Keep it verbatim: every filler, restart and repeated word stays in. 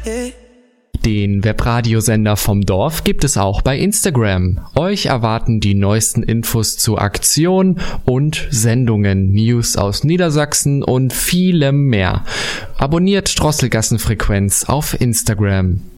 Den Webradiosender vom Dorf gibt es auch bei Instagram. Euch erwarten die neuesten Infos zu Aktionen und Sendungen, News aus Niedersachsen und vielem mehr. Abonniert Drosselgassenfrequenz auf Instagram.